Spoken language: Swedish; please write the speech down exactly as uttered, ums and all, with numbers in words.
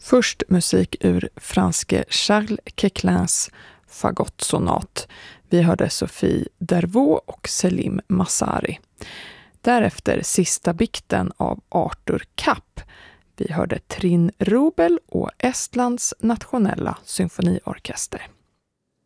Först musik ur franske Charles Queclins fagottsonat. Vi hörde Sophie Dervaux och Selim Massari. Därefter sista bikten av Arthur Kapp. Vi hörde Trin Rubel och Estlands nationella symfoniorkester.